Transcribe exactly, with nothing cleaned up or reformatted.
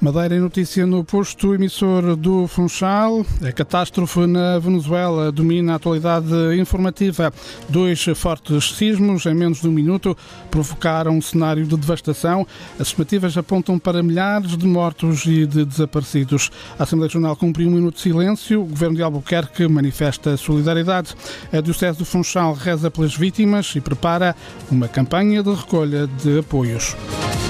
Madeira em notícia no posto emissor do Funchal. A catástrofe na Venezuela domina a atualidade informativa. Dois fortes sismos em menos de um minuto provocaram um cenário de devastação. As estimativas apontam para milhares de mortos e de desaparecidos. A Assembleia Regional cumpriu um minuto de silêncio. O Governo de Albuquerque manifesta solidariedade. A Diocese do Funchal reza pelas vítimas e prepara uma campanha de recolha de apoios.